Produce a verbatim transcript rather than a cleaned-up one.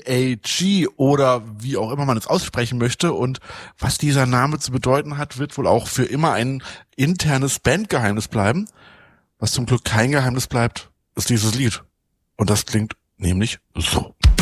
A G oder wie auch immer man es aussprechen möchte. Und was dieser Name zu bedeuten hat, wird wohl auch für immer ein internes Bandgeheimnis bleiben. Was zum Glück kein Geheimnis bleibt, ist dieses Lied. Und das klingt nämlich so.